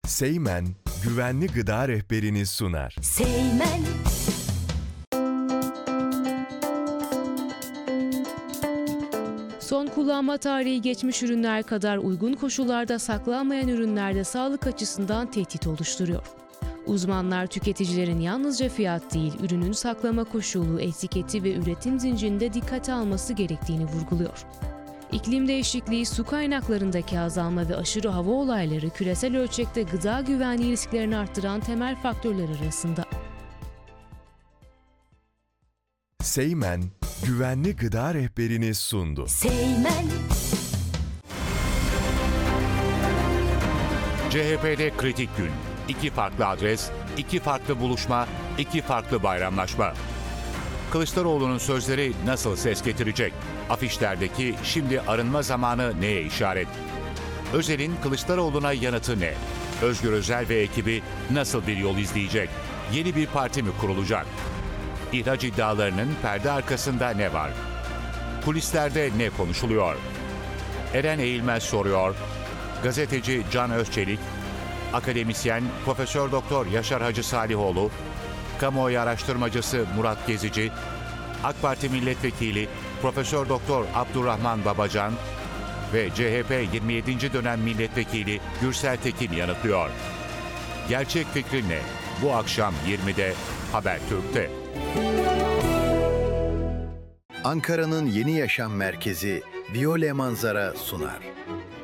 Seymen, güvenli gıda rehberini sunar. Seymen. Son kullanma tarihi geçmiş ürünler kadar uygun koşullarda saklanmayan ürünlerde sağlık açısından tehdit oluşturuyor. Uzmanlar tüketicilerin yalnızca fiyat değil, ürünün saklama koşulu, etiketi ve üretim zincirinde dikkate alması gerektiğini vurguluyor. İklim değişikliği, su kaynaklarındaki azalma ve aşırı hava olayları küresel ölçekte gıda güvenliği risklerini arttıran temel faktörler arasında. Seymen, güvenli gıda rehberini sundu. Seymen. CHP'de kritik gün. 2 farklı adres, 2 farklı buluşma, 2 farklı bayramlaşma. Kılıçdaroğlu'nun sözleri nasıl ses getirecek? Afişlerdeki şimdi arınma zamanı neye işaret? Özel'in Kılıçdaroğlu'na yanıtı ne? Özgür Özel ve ekibi nasıl bir yol izleyecek? Yeni bir parti mi kurulacak? İhraç iddialarının perde arkasında ne var? Kulislerde ne konuşuluyor? Eren Eğilmez soruyor. Gazeteci Can Özçelik, akademisyen Profesör Doktor Yaşar Hacı Salihoğlu, kamuoyu araştırmacısı Murat Gezici, AK Parti Milletvekili Profesör Doktor Abdurrahman Babacan ve CHP 27. dönem milletvekili Gürsel Tekin yanıtlıyor. Gerçek fikri ne? Bu akşam 20'de Habertürk'te. Ankara'nın yeni yaşam merkezi Viyole Manzara sunar.